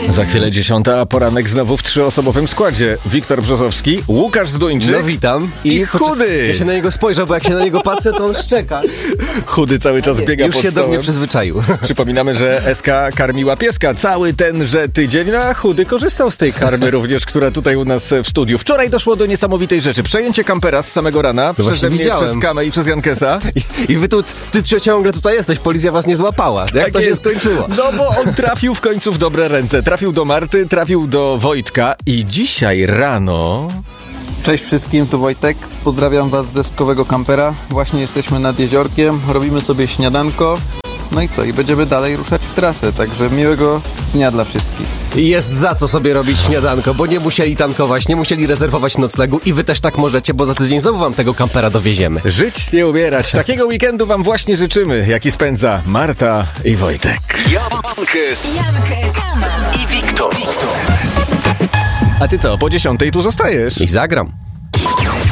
Za chwilę 10, a poranek znowu w 3-osobowym składzie. Wiktor Brzozowski, Łukasz Zduńczyk. No witam. I Chudy. Ja się na niego spojrzał, bo jak się na niego patrzę, to on szczeka. Chudy cały czas biega Już pod się do stołem. mnie przyzwyczaił. Przypominamy, że SK karmiła pieska cały tenże tydzień, a Chudy korzystał z tej karmy również, która tutaj u nas w studiu. Wczoraj doszło do niesamowitej rzeczy. Przejęcie kampera z samego rana przeze mnie, widziałem. przez Kamę i przez Jankesa. I wy ty ciągle tutaj jesteś, policja was nie złapała. Jak Tak to się jest. skończyło? No bo on trafił w końcu w dobre ręce. Trafił do Marty, trafił do Wojtka i dzisiaj rano... Cześć wszystkim, tu Wojtek. Pozdrawiam was ze Skowego Kampera. Właśnie jesteśmy nad jeziorkiem, robimy sobie śniadanko. No i co? I będziemy dalej ruszać w trasę, także miłego dnia dla wszystkich. I jest za co sobie robić śniadanko, bo nie musieli tankować, nie musieli rezerwować noclegu i wy też tak możecie, bo za tydzień znowu wam tego kampera dowieziemy. Żyć, nie umierać. Takiego weekendu wam właśnie życzymy, jaki spędza Marta i Wojtek. Jankes i Wiktor. A ty co, po 10 tu zostajesz? I zagram.